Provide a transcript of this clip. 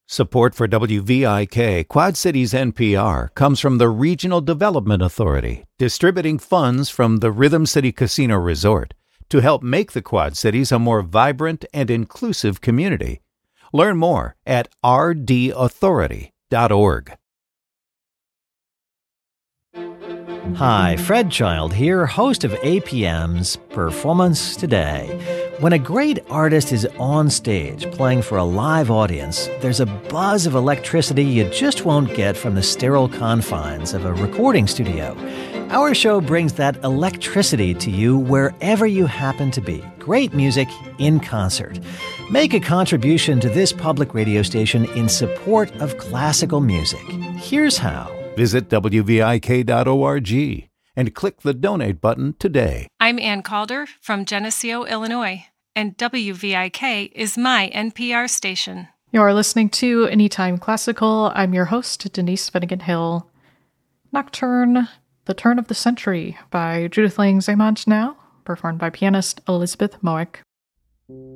Support for WVIK Quad Cities NPR comes from the Regional Development Authority, distributing funds from the Rhythm City Casino Resort to help make the Quad Cities a more vibrant and inclusive community. Learn more at rdauthority.org. Hi, Fred Child here, host of APM's Performance Today. When a great artist is on stage playing for a live audience, there's a buzz of electricity you just won't get from the sterile confines of a recording studio. Our show brings that electricity to you wherever you happen to be. Great music in concert. Make a contribution to this public radio station in support of classical music. Here's how. Visit WVIK.org and click the donate button today. I'm Ann Calder from Geneseo, Illinois, and WVIK is my NPR station. You're listening to Anytime Classical. I'm your host, Denise Finnegan Hill. Nocturne, The Turn of the Century by Judith Lang Zemont now, performed by pianist Elizabeth Mowick.